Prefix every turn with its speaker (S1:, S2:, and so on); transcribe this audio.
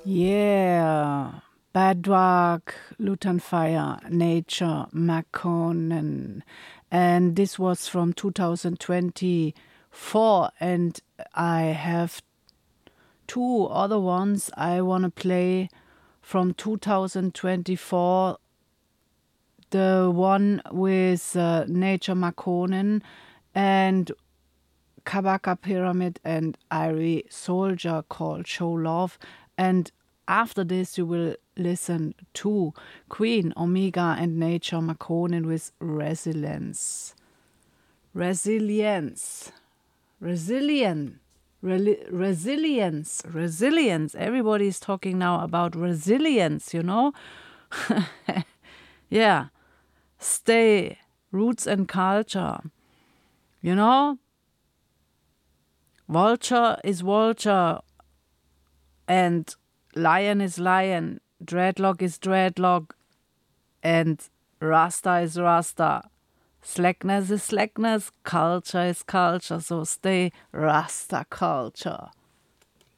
S1: Yeah, Bedrock, Luton Fire, Nature, Makonnen. And this was from 2024. And I have two other ones I want to play from 2024. The one with Nature, Makonnen, and Kabaka Pyramid and Irie Soldier called Show Love. And after this, you will listen to Queen, Omega, and Nature Makonnen with Resilience. Resilience. Resilient. Resilience. Resilience. Everybody is talking now about resilience, you know? Yeah. Stay. Roots and culture. You know? Vulture is vulture, and lion is lion, dreadlock is dreadlock, and rasta is rasta. Slackness is slackness, culture is culture, so stay rasta culture.